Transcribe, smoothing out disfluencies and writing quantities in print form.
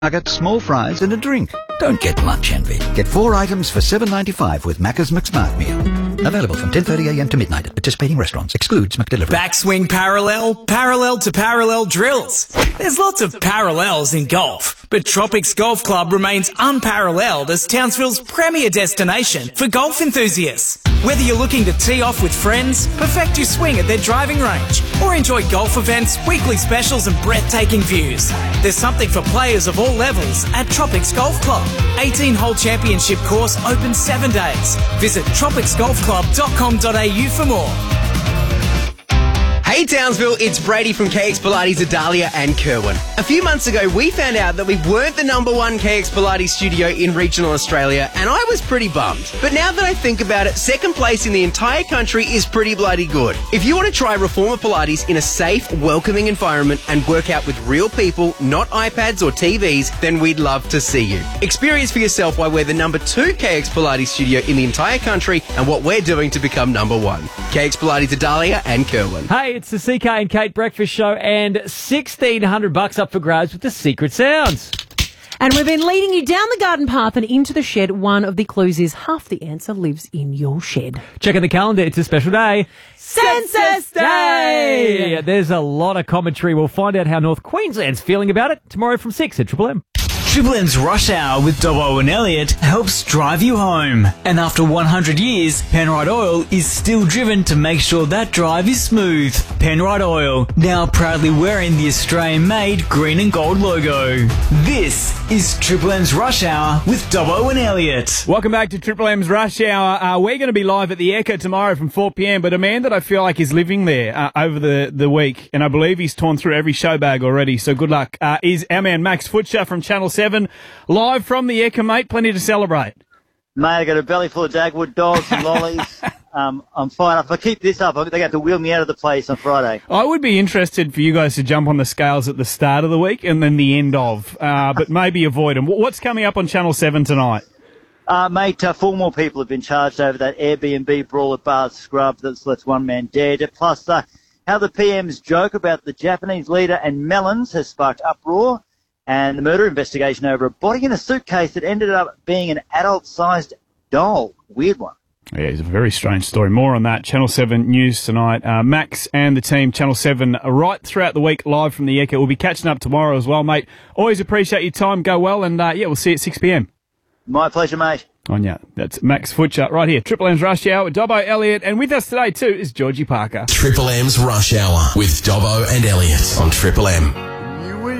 nuggets, small fries and a drink. Don't get lunch envy. Get 4 items for $7.95 with Macca's McSmart Meal. Available from 10:30am to midnight at participating restaurants. Excludes McDelivery. Backswing parallel to parallel drills. There's lots of parallels in golf, but Tropics Golf Club remains unparalleled as Townsville's premier destination for golf enthusiasts. Whether you're looking to tee off with friends, perfect your swing at their driving range, or enjoy golf events, weekly specials and breathtaking views, there's something for players of all levels at Tropics Golf Club. 18-hole championship course open 7 days. Visit tropicsgolfclub.com.au for more. Hey Townsville, it's Brady from KX Pilates Adalia and Kerwin. A few months ago, we found out that we weren't the #1 KX Pilates studio in regional Australia, and I was pretty bummed. But now that I think about it, second place in the entire country is pretty bloody good. If you want to try Reformer Pilates in a safe, welcoming environment and work out with real people, not iPads or TVs, then we'd love to see you. Experience for yourself why we're the #2 KX Pilates studio in the entire country and what we're doing to become #1. KX Pilates Adalia and Kerwin. Hey, it's the CK and Kate Breakfast Show, and $1,600 up for grabs with the Secret Sounds. And we've been leading you down the garden path and into the shed. One of the clues is half the answer lives in your shed. Checking the calendar, it's a special day. Census Day! There's a lot of commentary. We'll find out how North Queensland's feeling about it tomorrow from 6 at Triple M. Triple M's Rush Hour with Dobbo and Elliot helps drive you home. And after 100 years, Penrite Oil is still driven to make sure that drive is smooth. Penrite Oil, now proudly wearing the Australian-made green and gold logo. This is Triple M's Rush Hour with Dobbo and Elliot. Welcome back to Triple M's Rush Hour. We're going to be live at the Echo tomorrow from 4 p.m, but a man that I feel like is living there over the week, and I believe he's torn through every show bag already, so good luck, is our man Max Futcher from Channel 7. Live from the Echo, mate. Plenty to celebrate. Mate, I got a belly full of Dagwood dogs and lollies. I'm fine. If I keep this up, they're going to have to wheel me out of the place on Friday. I would be interested for you guys to jump on the scales at the start of the week and then the end of, but maybe avoid them. What's coming up on Channel 7 tonight? Mate, 4 more people have been charged over that Airbnb brawl at Bar Scrub that's one man dead. Plus, how the PM's joke about the Japanese leader and melons has sparked uproar. And the murder investigation over a body in a suitcase that ended up being an adult-sized doll. Weird one. Yeah, it's a very strange story. More on that. Channel 7 News tonight. Max and the team, Channel 7, right throughout the week, live from the Echo. We'll be catching up tomorrow as well, mate. Always appreciate your time. Go well, and we'll see you at 6 p.m. My pleasure, mate. On ya. That's Max Futcher right here. Triple M's Rush Hour with Dobbo, Elliot, and with us today too is Georgie Parker. Triple M's Rush Hour with Dobbo and Elliot on Triple M.